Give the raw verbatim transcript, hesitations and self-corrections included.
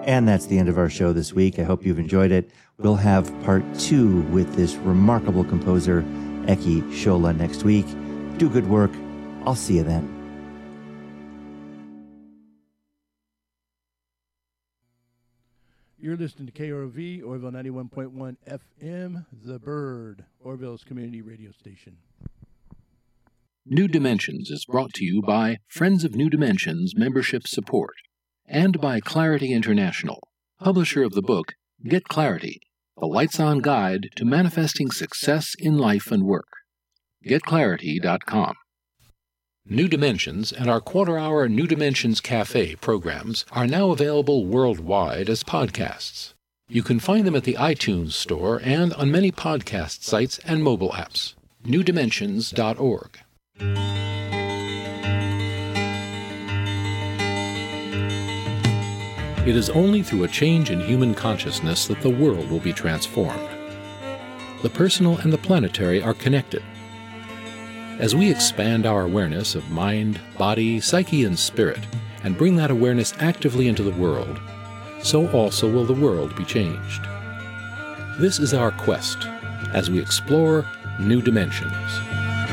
And that's the end of our show this week. I hope you've enjoyed it. We'll have part two with this remarkable composer, Eki Shola, next week. Do good work. I'll see you then. You're listening to K R O V, Orville ninety-one point one F M, The Bird, Orville's community radio station. New Dimensions is brought to you by Friends of New Dimensions membership support and by Clarity International, publisher of the book Get Clarity, the Lights-On Guide to Manifesting Success in Life and Work. get clarity dot com. New Dimensions and our quarter-hour New Dimensions Cafe programs are now available worldwide as podcasts. You can find them at the iTunes Store and on many podcast sites and mobile apps. new dimensions dot org. It is only through a change in human consciousness that the world will be transformed. The personal and the planetary are connected. As we expand our awareness of mind, body, psyche, and spirit, and bring that awareness actively into the world, so also will the world be changed. This is our quest as we explore new dimensions.